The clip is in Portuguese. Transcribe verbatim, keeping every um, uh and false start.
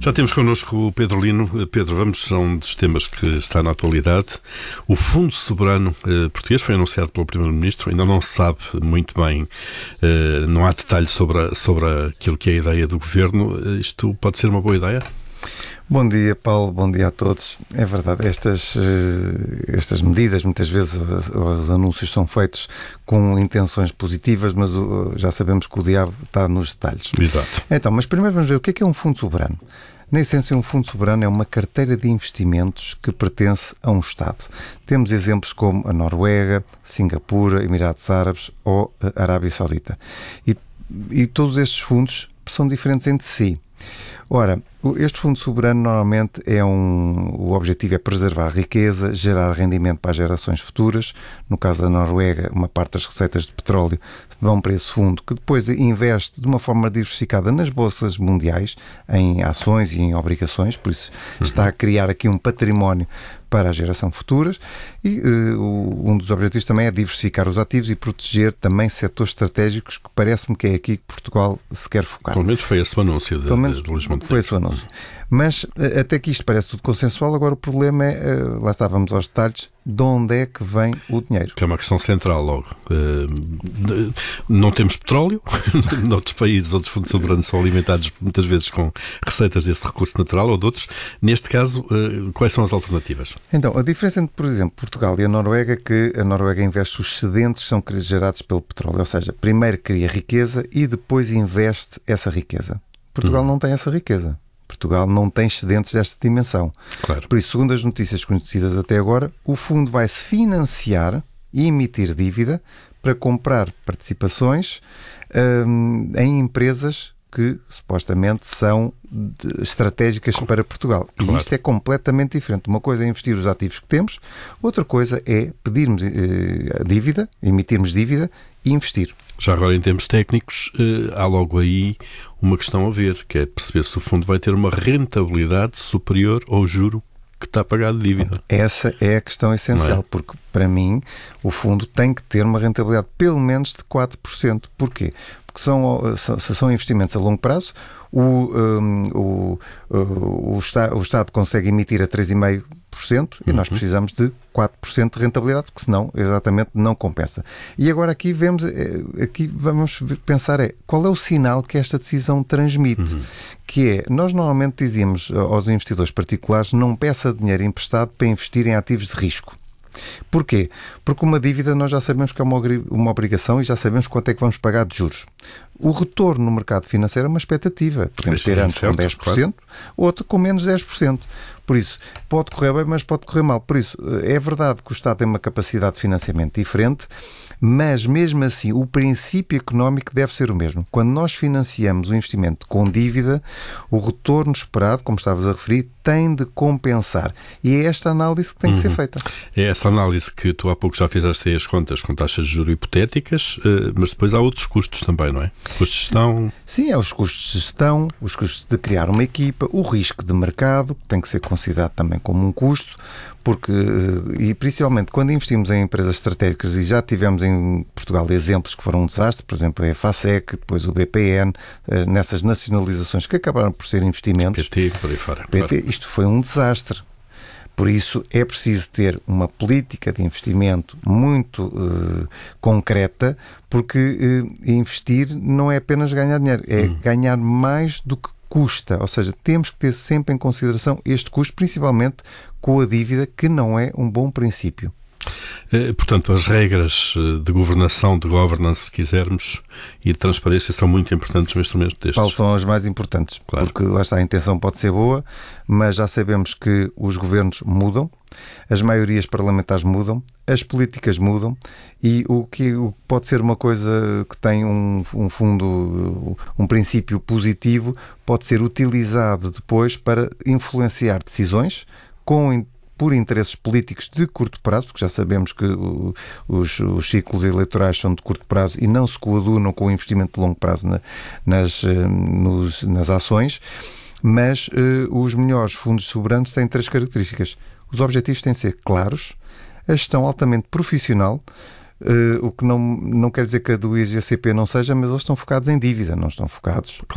Já temos connosco o Pedro Lino. Pedro, vamos a um dos temas que está na atualidade. O Fundo Soberano eh, Português foi anunciado pelo Primeiro-Ministro, ainda não se sabe muito bem, eh, não há detalhes sobre, a, sobre aquilo que é a ideia do Governo. Isto pode ser uma boa ideia? Bom dia, Paulo, bom dia a todos. É verdade, estas, estas medidas, muitas vezes os anúncios são feitos com intenções positivas, mas já sabemos que o diabo está nos detalhes. Exato. Então, mas primeiro vamos ver o que é que é um fundo soberano. Na essência, um fundo soberano é uma carteira de investimentos que pertence a um Estado. Temos exemplos como a Noruega, Singapura, Emirados Árabes ou a Arábia Saudita. E, e todos estes fundos são diferentes entre si. Ora, este fundo soberano normalmente é um... o objetivo é preservar a riqueza, gerar rendimento para as gerações futuras. No caso da Noruega, uma parte das receitas de petróleo vão para esse fundo, que depois investe de uma forma diversificada nas bolsas mundiais, em ações e em obrigações, por isso está a criar aqui um património para a geração futuras e uh, um dos objetivos também é diversificar os ativos e proteger também setores estratégicos, que parece-me que é aqui que Portugal se quer focar. Pelo menos foi esse o anúncio de, Pelo menos de Luís Montenegro. Foi esse o anúncio. Mas até que isto parece tudo consensual, agora o problema é, lá estávamos aos detalhes, de onde é que vem o dinheiro? Que é uma questão central logo. Uh, não temos petróleo, noutros países, outros fundos soberanos são alimentados muitas vezes com receitas desse recurso natural ou de outros. Neste caso, uh, quais são as alternativas? Então, a diferença entre, por exemplo, Portugal e a Noruega é que a Noruega investe os excedentes que são gerados pelo petróleo, ou seja, primeiro cria riqueza e depois investe essa riqueza. Portugal hum. não tem essa riqueza. Portugal não tem excedentes desta dimensão. Claro. Por isso, segundo as notícias conhecidas até agora, o fundo vai se financiar e emitir dívida para comprar participações hum, em empresas que supostamente são de, estratégicas para Portugal. E claro. Isto é completamente diferente. Uma coisa é investir os ativos que temos, outra coisa é pedirmos eh, a dívida, emitirmos dívida e investir. Já agora, em termos técnicos, eh, há logo aí uma questão a ver, que é perceber se o fundo vai ter uma rentabilidade superior ao juro que está a pagar de dívida. Essa é a questão essencial, é? Porque, para mim, o fundo tem que ter uma rentabilidade pelo menos de quatro por cento. Porquê? Porque são, se são investimentos a longo prazo, o, um, o, o, o, Estado, o Estado consegue emitir a três vírgula cinco por cento e uhum. nós precisamos de quatro por cento de rentabilidade, porque senão exatamente não compensa. E agora aqui, vemos, aqui vamos pensar é, qual é o sinal que esta decisão transmite, uhum. que é, nós normalmente dizíamos aos investidores particulares, não peça dinheiro emprestado para investir em ativos de risco. Porquê? Porque uma dívida nós já sabemos que é uma, uma obrigação e já sabemos quanto é que vamos pagar de juros. O retorno no mercado financeiro é uma expectativa. Podemos ter anos com dez por cento, claro. Outro com menos dez por cento. Por isso, pode correr bem, mas pode correr mal. Por isso, é verdade que o Estado tem uma capacidade de financiamento diferente, mas mesmo assim o princípio económico deve ser o mesmo. Quando nós financiamos o investimento com dívida, o retorno esperado, como estavas a referir, tem de compensar. E é esta análise que tem uhum. que ser feita. É essa análise que tu há pouco já fizeste aí as contas com taxas de juros hipotéticas, mas depois há outros custos também, não é? Custos de gestão... Sim, é os custos de gestão, os custos de criar uma equipa, o risco de mercado, que tem que ser considerado também como um custo, porque, e principalmente quando investimos em empresas estratégicas, e já tivemos em Portugal exemplos que foram um desastre, por exemplo, a FASEC, depois o B P N, nessas nacionalizações que acabaram por ser investimentos. P T, por aí fora. P T, claro. Isto foi um desastre. Por isso, é preciso ter uma política de investimento muito uh, concreta, porque uh, investir não é apenas ganhar dinheiro, é hum. ganhar mais do que custa. Ou seja, temos que ter sempre em consideração este custo, principalmente com a dívida, que não é um bom princípio. Portanto, as regras de governação, de governance, se quisermos, e de transparência são muito importantes no instrumento destes. Quais são as mais importantes? Claro. Porque lá está, a intenção pode ser boa, mas já sabemos que os governos mudam, as maiorias parlamentares mudam, as políticas mudam e o que pode ser uma coisa que tem um, um fundo, um princípio positivo, pode ser utilizado depois para influenciar decisões com por interesses políticos de curto prazo, porque já sabemos que o, os, os ciclos eleitorais são de curto prazo e não se coadunam com o investimento de longo prazo na, nas, nos, nas ações, mas uh, os melhores fundos soberanos têm três características. Os objetivos têm de ser claros, a gestão altamente profissional, uh, o que não, não quer dizer que a do I G C P não seja, mas eles estão focados em dívida, não estão focados